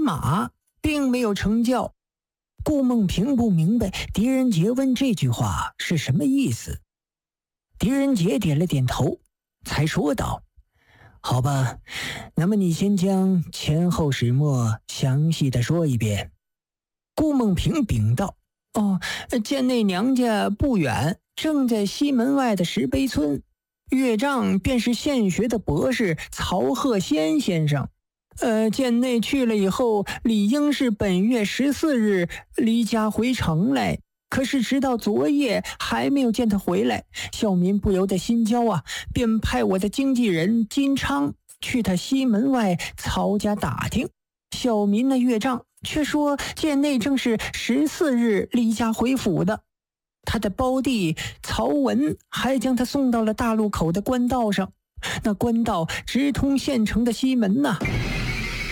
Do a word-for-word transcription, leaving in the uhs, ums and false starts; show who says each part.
Speaker 1: 马，并没有成教。顾梦平不明白狄仁杰问这句话是什么意思。狄仁杰点了点头，才说道：好吧，那么你先将前后始末详细的说一遍。顾梦平禀道：哦，贱内娘家不远，正在西门外的石碑村，岳丈便是现学的博士曹鹤仙先生。呃，贱内去了以后，理应是本月十四日离家回城来，可是直到昨夜还没有见他回来，小民不由得心焦啊，便派我的经纪人金昌去他西门外曹家打听。小民那岳丈却说贱内正是十四日离家回府的，他的胞弟曹文还将他送到了大路口的官道上，那官道直通县城的西门呐、啊。